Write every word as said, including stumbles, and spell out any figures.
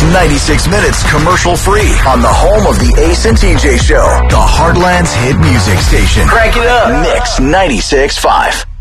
ninety-six minutes commercial free on the home of the Ace and T J Show, the Heartland's hit music station. Crank it up. Mix ninety-six point five.